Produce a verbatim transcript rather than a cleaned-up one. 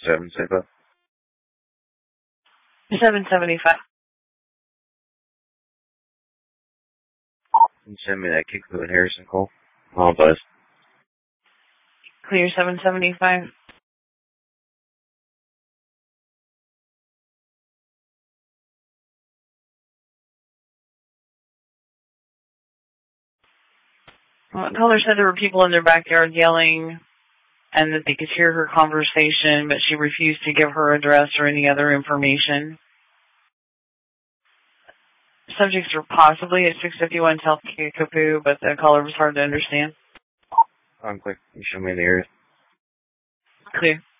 seven, say that. seven seventy-five. Can you send me that Kickapoo and Harrison call? I'll buzz. Clear seven seventy-five. Well, the caller said there were people in their backyard yelling and that they could hear her conversation, but she refused to give her address or any other information. Subjects were possibly at six fifty-one South Kickapoo, but the caller was hard to understand. I'm quick. You show me the area. Clear.